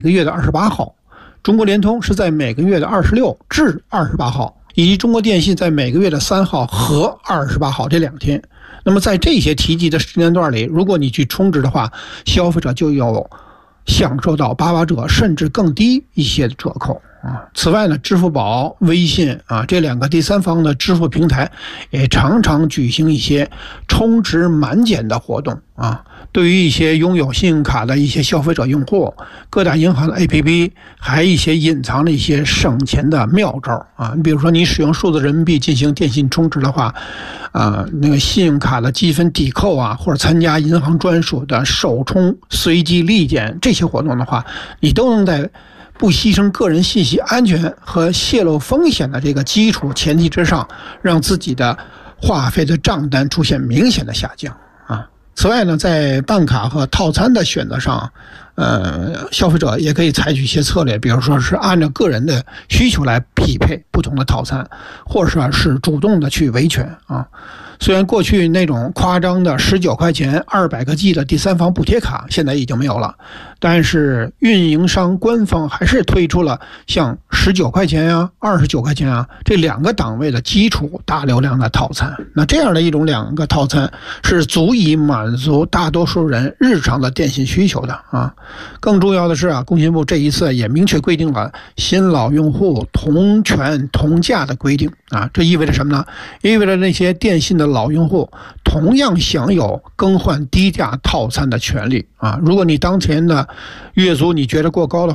个月的28号，中国联通是在每个月的26至28号，以及中国电信在每个月的3号和28号这2天。那么在这些提及的时间段里，如果你去充值的话，消费者就有享受到88折甚至更低一些的折扣啊。此外呢，支付宝、微信啊这2个第三方的支付平台也常常举行一些充值满减的活动啊。对于一些拥有信用卡的一些消费者用户，各大银行的 APP 还一些隐藏了一些省钱的妙招啊。你比如说，你使用数字人民币进行电信充值的话，那个信用卡的积分抵扣啊，或者参加银行专属的首充随机立减这些活动的话，你都能在不牺牲个人信息安全和泄露风险的这个基础前提之上，让自己的话费的账单出现明显的下降啊。此外呢，在办卡和套餐的选择上，消费者也可以采取一些策略，比如说是按照个人的需求来匹配不同的套餐，或者说是主动的去维权啊。虽然过去那种夸张的19块钱200个 G 的第三方补贴卡现在已经没有了，但是运营商官方还是推出了像19块钱啊、29块钱啊这2个档位的基础大流量的套餐。那这样的一种2个套餐是足以满足大多数人日常的电信需求的啊。更重要的是啊，工信部这一次也明确规定了新老用户同权同价的规定啊。这意味着什么呢？意味着那些电信的老用户同样享有更换低价套餐的权利啊。如果你当前的月租你觉得过高的